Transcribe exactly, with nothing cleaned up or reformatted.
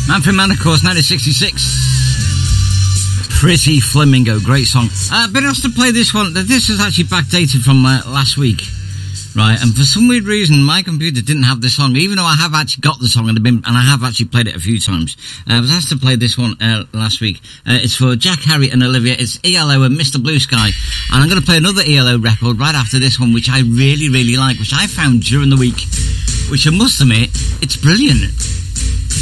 Manfred Mann, of course, nineteen sixty-six. Pretty Flamingo, great song. I've uh, been asked to play this one. This was actually backdated from uh, last week, right? And for some weird reason, my computer didn't have the song, even though I have actually got the song and, I've been, and I have actually played it a few times. Uh, I was asked to play this one uh, last week. Uh, it's for Jack, Harry and Olivia. It's E L O and Mister Blue Sky. And I'm going to play another E L O record right after this one, which I really, really like, which I found during the week, which I must admit, it's brilliant.